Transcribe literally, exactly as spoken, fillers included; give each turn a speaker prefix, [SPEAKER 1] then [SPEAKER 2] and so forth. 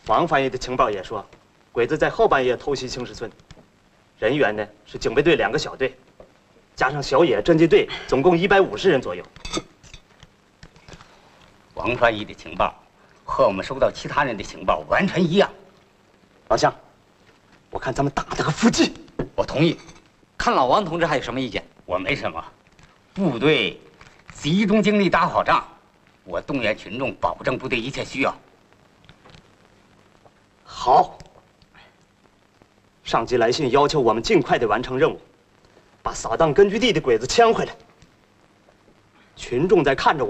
[SPEAKER 1] 王翻译的情报也说，鬼子在后半夜偷袭青石村，人员呢是警备队两个小队，加上小野侦缉队，总共一百五十人左右。
[SPEAKER 2] 王翻译的情报和我们收到其他人的情报完全一样。
[SPEAKER 1] 老乡，我看咱们打他个伏击。
[SPEAKER 2] 我同意。
[SPEAKER 3] 看老王同志还有什么意见？
[SPEAKER 2] 我没什么。部队集中精力打好仗，我动员群众，保证部队一切需要。
[SPEAKER 1] 好。上级来信要求我们尽快的完成任务，把扫荡根据地的鬼子牵回来。群众在看着我。